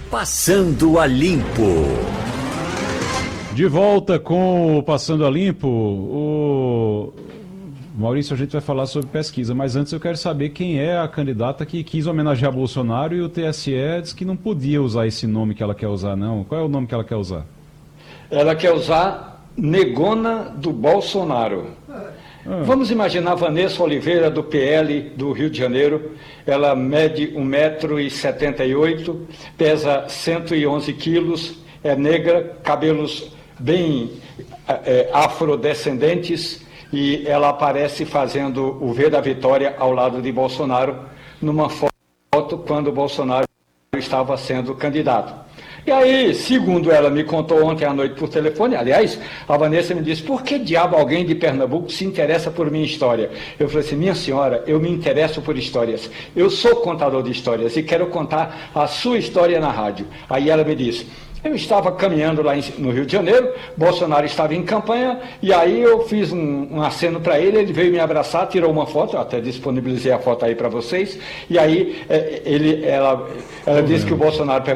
Passando a Limpo. De volta com o Passando a Limpo. Maurício, a gente vai falar sobre pesquisa, mas antes eu quero saber quem é a candidata que quis homenagear Bolsonaro e o TSE disse que não podia usar esse nome que ela quer usar, não. Qual é o nome que ela quer usar? Ela quer usar Negona do Bolsonaro. Vamos imaginar Vanessa Oliveira, do PL do Rio de Janeiro. Ela mede 1,78 m, pesa 111 quilos, é negra, cabelos bem afrodescendentes, e ela aparece fazendo o V da Vitória ao lado de Bolsonaro, numa foto quando Bolsonaro estava sendo candidato. E aí, segundo ela me contou ontem à noite por telefone, aliás, a Vanessa me disse: por que diabo alguém de Pernambuco se interessa por minha história? Eu falei assim: minha senhora, eu me interesso por histórias. Eu sou contador de histórias e quero contar a sua história na rádio. Aí ela me disse: eu estava caminhando lá no Rio de Janeiro, Bolsonaro estava em campanha, e aí eu fiz um aceno para ele, ele veio me abraçar, tirou uma foto, eu até disponibilizei a foto aí para vocês, e aí ela disse que o Bolsonaro